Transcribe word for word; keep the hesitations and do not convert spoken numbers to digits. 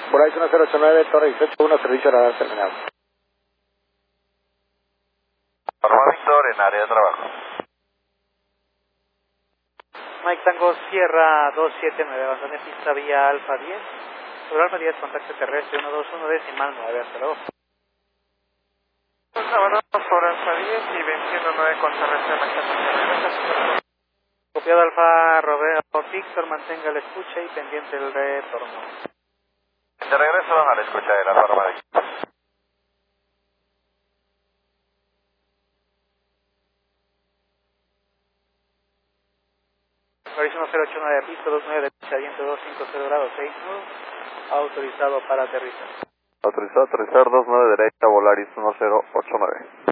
Volaris uno cero ocho nueve, Torre dieciocho uno, servicio radar terminado. Norma Víctor en área de trabajo. Mike Tango Sierra dos siete nueve, abandone pista vía Alfa diez. Sobre Alfa diez, contacto terrestre uno dos uno, decimal nueve, hasta luego. Abandono sobre Alfa diez y veintiuno nueve con terrestre Mike. Copiado Alfa Romeo Víctor, mantenga la escucha y pendiente el retorno. De regreso a la escucha de la forma de equipo. Volaris uno cero ocho nueve, pista dos nueve, derecha, viento dos cinco cero grados seis, autorizado para aterrizar. Autorizado a aterrizar dos nueve derecha, Volaris uno cero ocho nueve.